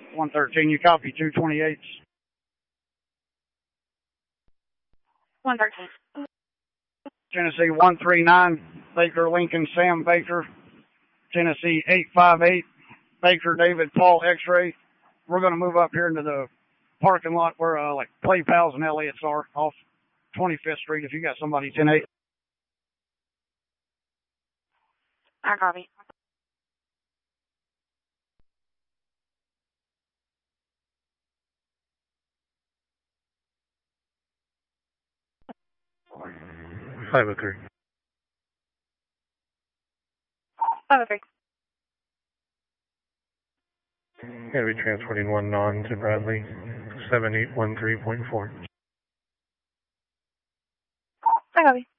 113, you copy 228. 113. Tennessee 139, Baker Lincoln Sam Baker. Tennessee 858, Baker David Paul X-ray. We're going to move up here into the parking lot where like Play Pals and Elliott's are off 25th Street if you got somebody 10-8. I copy. Five oh three. 503. Gonna be transporting one non to Bradley, 7813.4. I copy.